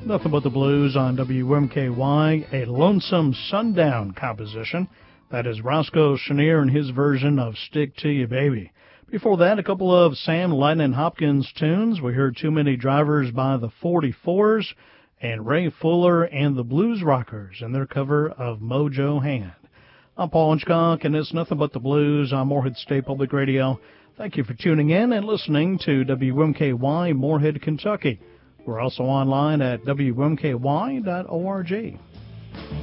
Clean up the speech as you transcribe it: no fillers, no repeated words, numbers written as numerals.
Nothing But the Blues on WMKY, a Lonesome Sundown composition. That is Roscoe Chenier and his version of Stick to You Baby. Before that, a couple of Sam Lightnin' Hopkins tunes. We heard Too Many Drivers by the 44s and Ray Fuller and the Blues Rockers and their cover of Mojo Hand. I'm Paul Inchcock, and it's Nothing But the Blues on Morehead State Public Radio. Thank you for tuning in and listening to WMKY Morehead, Kentucky. We're also online at WMKY.org.